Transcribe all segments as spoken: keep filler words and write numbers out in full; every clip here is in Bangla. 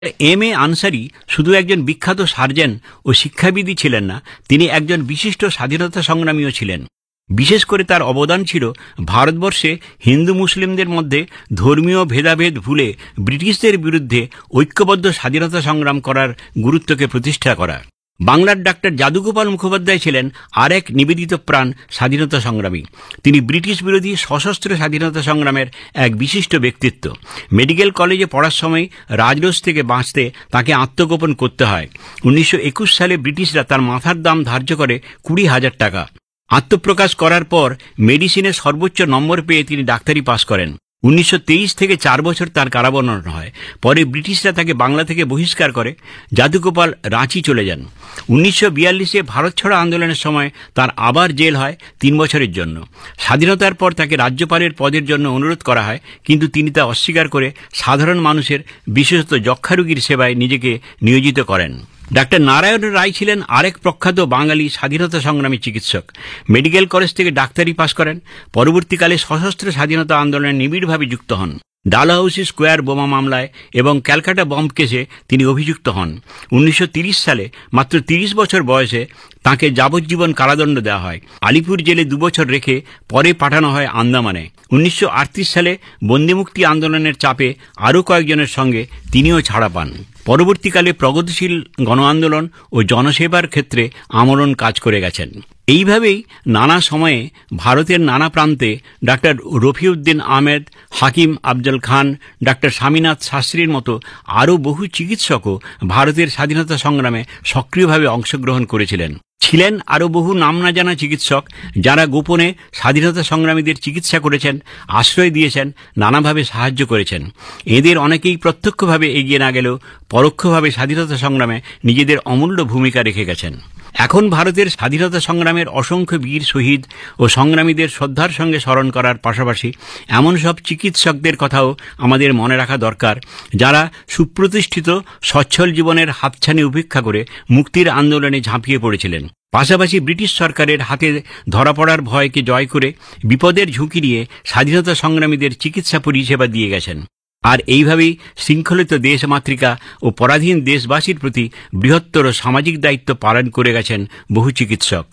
এম এ আনসারি শুধু একজন বিখ্যাত সার্জন ও শিক্ষাবিদই ছিলেন না, তিনি একজন বিশিষ্ট স্বাধীনতা সংগ্রামীও ছিলেন। বিশেষ করে তার অবদান ছিল ভারতবর্ষে হিন্দু মুসলিমদের মধ্যে ধর্মীয় ভেদাভেদ ভুলে ব্রিটিশদের বিরুদ্ধে ঐক্যবদ্ধ স্বাধীনতা সংগ্রাম করার গুরুত্বকে প্রতিষ্ঠা করা। বাংলার ডাক্তার যাদুগোপাল মুখোপাধ্যায় ছিলেন আর এক নিবেদিত প্রাণ স্বাধীনতা সংগ্রামী। তিনি ব্রিটিশ বিরোধী সশস্ত্র স্বাধীনতা সংগ্রামের এক বিশিষ্ট ব্যক্তিত্ব। মেডিকেল কলেজে পড়ার সময় রাজরোষ থেকে বাঁচতে তাকে আত্মগোপন করতে হয়। উনিশশো একুশ সালে ব্রিটিশরা তার মাথার দাম ধার্য করে কুড়ি হাজার টাকা। আত্মপ্রকাশ করার পর মেডিসিনে সর্বোচ্চ নম্বর পেয়ে তিনি ডাক্তারি পাশ করেন। উনিশশো তেইশ থেকে চার বছর তার কারাবরণ হয়। পরে ব্রিটিশরা তাকে বাংলা থেকে বহিষ্কার করে। যাদুগোপাল রাঁচি চলে যান। উনিশশো বিয়াল্লিশে ভারত ছাড়ো আন্দোলনের সময় তার আবার জেল হয় তিন বছরের জন্য। স্বাধীনতার পর তাকে রাজ্যপালের পদের জন্য অনুরোধ করা হয়, কিন্তু তিনি তা অস্বীকার করে সাধারণ মানুষের, বিশেষত যক্ষ্মা রোগীর সেবায় নিজেকে নিয়োজিত করেন। ডাক্তার নারায়ণ রায় ছিলেন আরেক প্রখ্যাত বাঙালি স্বাধীনতা সংগ্রামী চিকিৎসক। মেডিকেল কলেজ থেকে ডাক্তারি পাশ করেন। পরবর্তীকালে সশস্ত্র স্বাধীনতা আন্দোলনে নিবিড়ভাবে যুক্ত হন। ডালহাউসি স্কোয়ার বোমা মামলায় এবং ক্যালকাটা বম্ব কেসে তিনি অভিযুক্ত হন। উনিশশো তিরিশ সালে মাত্র তিরিশ বছর বয়সে তাঁকে যাবজ্জীবন কারাদণ্ড দেওয়া হয়। আলিপুর জেলে দুবছর রেখে পরে পাঠানো হয় আন্দামানে। উনিশশো আটত্রিশ সালে বন্দিমুক্তি আন্দোলনের চাপে আরও কয়েকজনের সঙ্গে তিনিও ছাড়া পান। পরবর্তীকালে প্রগতিশীল গণ আন্দোলন ও জনসেবার ক্ষেত্রে আমরণ কাজ করে গেছেন। এইভাবেই নানা সময়ে ভারতের নানা প্রান্তে ডাক্তার রফিউদ্দিন আহমেদ, হাকিম আফজল খান, ডাক্তার স্বামীনাথ শাস্ত্রীর মতো আরও বহু চিকিৎসকও ভারতের স্বাধীনতা সংগ্রামে সক্রিয়ভাবে অংশগ্রহণ করেছিলেন। ছিলেন আরও বহু নাম না জানা চিকিৎসক, যারা গোপনে স্বাধীনতা সংগ্রামীদের চিকিৎসা করেছেন, আশ্রয় দিয়েছেন, নানাভাবে সাহায্য করেছেন। এদের অনেকেই প্রত্যক্ষভাবে এগিয়ে না গেলেও পরোক্ষভাবে স্বাধীনতা সংগ্রামে নিজেদের অমূল্য ভূমিকা রেখে গেছেন। এখন ভারতের স্বাধীনতা সংগ্রামের অসংখ্য বীর শহীদ ও সংগ্রামীদের শ্রদ্ধার সঙ্গে স্মরণ করার পাশাপাশি এমন সব চিকিৎসকদের কথাও আমাদের মনে রাখা দরকার, যারা সুপ্রতিষ্ঠিত সচ্ছল জীবনের হাতছানি উপেক্ষা করে মুক্তির আন্দোলনে ঝাঁপিয়ে পড়েছিলেন। পাশাপাশি ব্রিটিশ সরকারের হাতে ধরা পড়ার ভয়কে জয় করে বিপদের ঝুঁকি নিয়ে স্বাধীনতা সংগ্রামীদের চিকিৎসা পরিষেবা দিয়ে গেছেন। আর এইভাবেই শৃঙ্খলিত দেশমাতৃকা ও পরাধীন দেশবাসীর প্রতি বৃহত্তর সামাজিক দায়িত্ব পালন করে গেছেন বহু চিকিৎসক।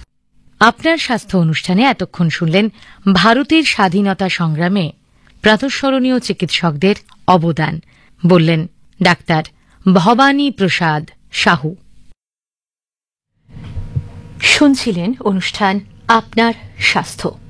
আপনার স্বাস্থ্য অনুষ্ঠানে এতক্ষণ শুনলেন ভারতের স্বাধীনতা সংগ্রামে প্রাতঃস্মরণীয় চিকিৎসকদের অবদান। বললেন ডাক্তার ভবানী প্রসাদ সাহু। শুনছিলেন অনুষ্ঠান আপনার স্বাস্থ্য।